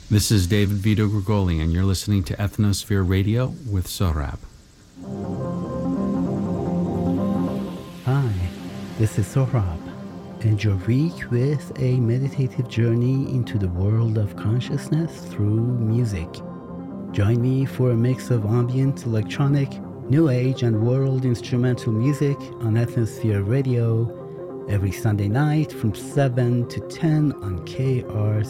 This is David Vito Grigoli, and you're listening to Ethnosphere Radio with Sohrab. Hi, this is Sohrab. End your week with a meditative journey into the world of consciousness through music. Join me for a mix of ambient, electronic, new age, and world instrumental music on Ethnosphere Radio every Sunday night from 7 to 10 on KRCC.